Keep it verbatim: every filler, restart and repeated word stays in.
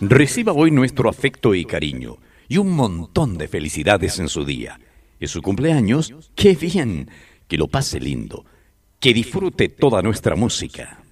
Reciba hoy nuestro afecto y cariño y un montón de felicidades en su día. Es su cumpleaños, ¡qué bien! Que lo pase lindo, que disfrute toda nuestra música.